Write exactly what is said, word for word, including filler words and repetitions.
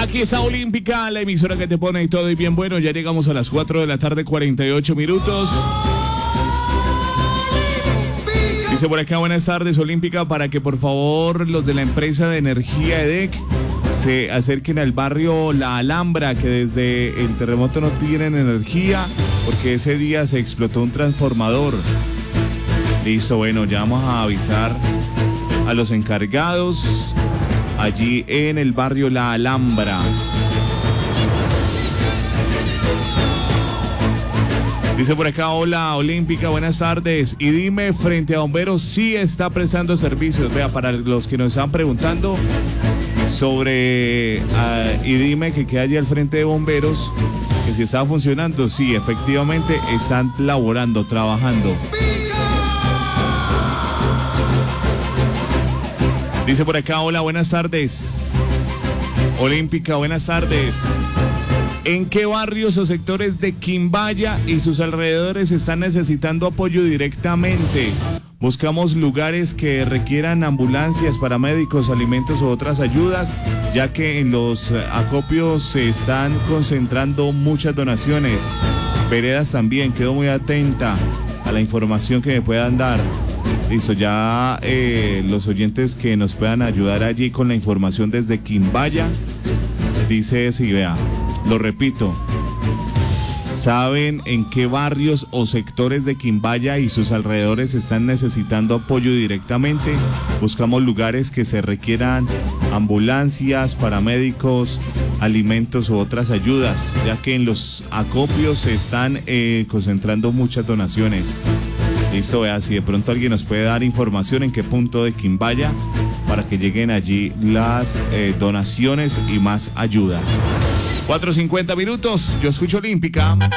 Aquí está Olímpica, la emisora que te pone todo y bien bueno. Ya llegamos a las cuatro de la tarde, cuarenta y ocho minutos. Dice por acá, buenas tardes, Olímpica, para que por favor los de la empresa de energía E D E C se acerquen al barrio La Alhambra, que desde el terremoto no tienen energía porque ese día se explotó un transformador. Listo, bueno, ya vamos a avisar a los encargados allí en el barrio La Alhambra. Dice por acá, hola Olímpica, buenas tardes. Y dime, frente a bomberos, sí está prestando servicios. Vea, para los que nos están preguntando sobre uh, y dime que queda allí al frente de bomberos, que si está funcionando, sí, efectivamente están laborando, trabajando. Dice por acá, hola, buenas tardes. Olímpica, buenas tardes. ¿En qué barrios o sectores de Quimbaya y sus alrededores están necesitando apoyo directamente? Buscamos lugares que requieran ambulancias, paramédicos, alimentos u otras ayudas, ya que en los acopios se están concentrando muchas donaciones. Veredas también, quedo muy atenta a la información que me puedan dar. Listo, ya eh, los oyentes que nos puedan ayudar allí con la información desde Quimbaya, dice si vea. Lo repito, ¿saben en qué barrios o sectores de Quimbaya y sus alrededores están necesitando apoyo directamente? Buscamos lugares que se requieran ambulancias, paramédicos, alimentos u otras ayudas, ya que en los acopios se están eh, concentrando muchas donaciones. Listo, vea, si de pronto alguien nos puede dar información en qué punto de Quimbaya para que lleguen allí las eh, donaciones y más ayuda. cuatro cincuenta minutos, yo escucho Olímpica.